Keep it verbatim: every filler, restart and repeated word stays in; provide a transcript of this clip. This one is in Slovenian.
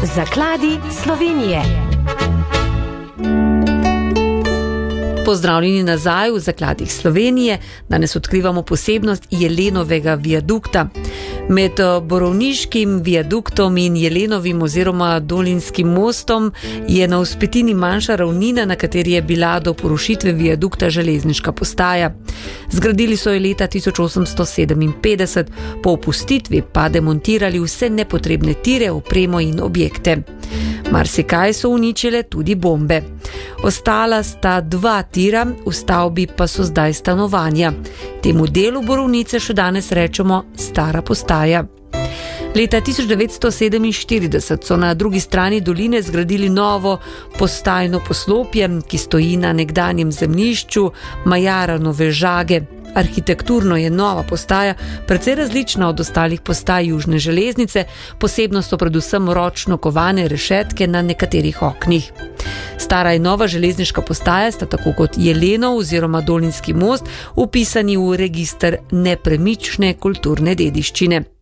Zakladi Slovenije. Pozdravljeni nazaj v Zakladih Slovenije. Danes odkrivamo posebnost Jelenovega viadukta. Med Borovniškim viaduktom in Jelenovim oziroma Dolinskim mostom je na vzpetini manjša ravnina, na kateri je bila do porušitve viadukta železniška postaja. Zgradili so jo leta tisoč osemsto sedeminpetdeset, po opustitvi pa demontirali vse nepotrebne tire, opremo in objekte. Marsikaj so uničile tudi bombe. Ostala sta dva tira, v stavbi pa so zdaj stanovanja. Temu delu Borovnice še danes rečemo stara postaja. Leta tisoč devetsto sedeminštirideset so na drugi strani doline zgradili novo postajno poslopje, ki stoji na nekdanjem zemljišču Majaranove žage. Arhitekturno je nova postaja precej različna od ostalih postaj južne železnice, posebno so predvsem ročno kovane rešetke na nekaterih oknih. Stara in nova železniška postaja sta tako kot Jelenov oziroma Dolinski most vpisani v register nepremične kulturne dediščine.